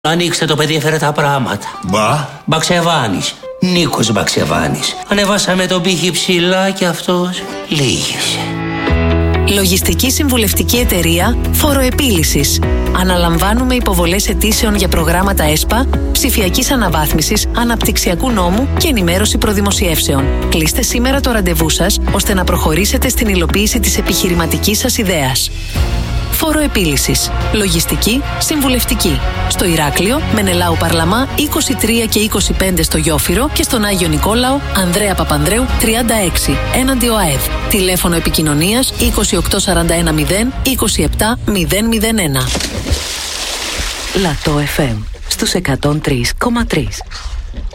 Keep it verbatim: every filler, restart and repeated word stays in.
Ανοίξτε το παιδί, έφερε τα πράγματα. Μπα. Μπαξεβάνης. Νίκος Μπαξεβάνης. Ανεβάσαμε τον πύχη ψηλά και αυτός λύγησε. Λογιστική συμβουλευτική εταιρεία Φοροεπίλυσης. Αναλαμβάνουμε υποβολές αιτήσεων για προγράμματα ΕΣΠΑ, ψηφιακής αναβάθμισης, αναπτυξιακού νόμου και ενημέρωση προδημοσιεύσεων. Κλείστε σήμερα το ραντεβού σας, ώστε να προχωρήσετε στην υλοποίηση της επιχειρηματικής σας ιδέας. Φοροεπίλυσης. Λογιστική συμβουλευτική. Στο Ηράκλειο, Μενελάου Παρλαμά είκοσι τρία και είκοσι πέντε στο Γιόφυρο και στον Άγιο Νικόλαο, Ανδρέα Παπανδρέου τριάντα έξι, έναντι ΟΑΕΔ. Τηλέφωνο επικοινωνίας είκοσι οκτώ σαράντα ένα μηδέν είκοσι επτά μηδέν μηδέν ένα. Λατό εφ εμ στους εκατόν τρία κόμμα τρία.